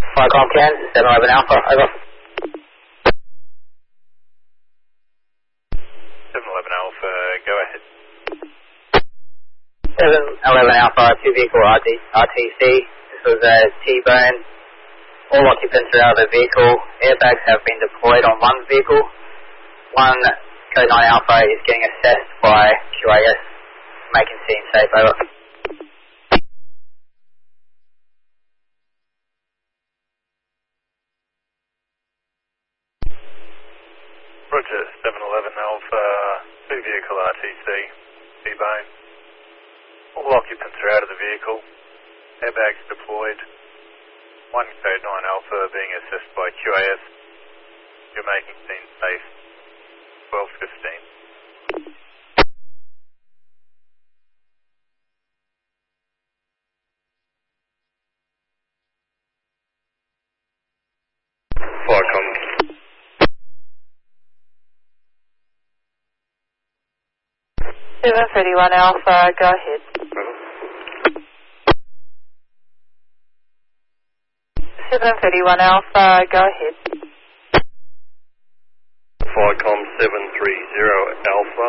Firecom Cairns, 711 Alpha, over. 711 Alpha, go ahead. 711 Alpha, 2 vehicle RTC. This was a T-bone. All occupants are out of the vehicle. Airbags have been deployed on one vehicle. One Code 9 Alpha is getting assessed by QAS, making scene safe, over. Roger, 711 Alpha, 2 vehicle RTC, T-bone. All occupants are out of the vehicle. Airbags deployed. 1 Code 9 Alpha being assessed by QAS. You're making scene safe. 12:15. Firecom. 731 Alpha, go ahead. 731 Alpha, go ahead. Firecom 730 Alpha.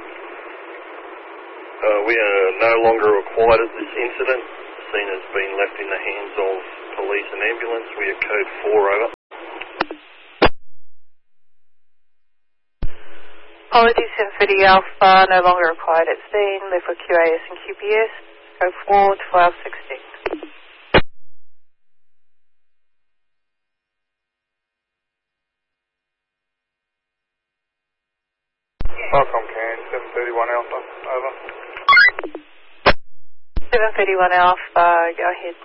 We are no longer required at this incident. The scene has been left in the hands of police and ambulance. We are code 4, over. Apologies, 730 Alpha, no longer required at scene, left for QAS and QPS, code 4, 1216. Firecom Cairns, 731 Alpha, over. 731 Alpha, go ahead.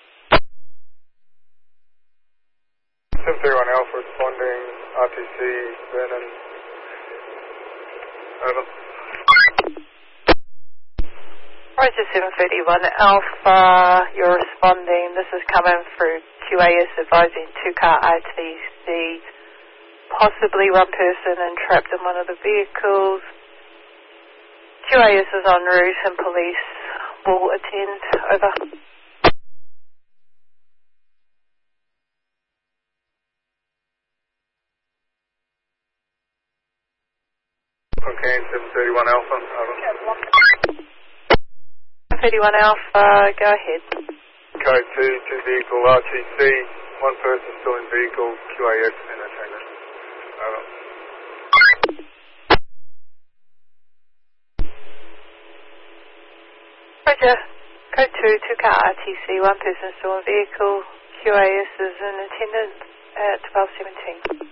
731 Alpha responding, RTC, Vernon, over. Roger, 731 Alpha, you're responding. This is coming through QAS advising 2-car RTC. Possibly one person entrapped in one of the vehicles. QAS is en route and police will attend, over. Cairns, 731 Alpha, over. 731 Alpha, go ahead. Code 2 vehicle RTC, one person still in vehicle, QAS and attendant, over. Roger, code 2-car RTC, one person still in vehicle, QAS is in attendance at 1217.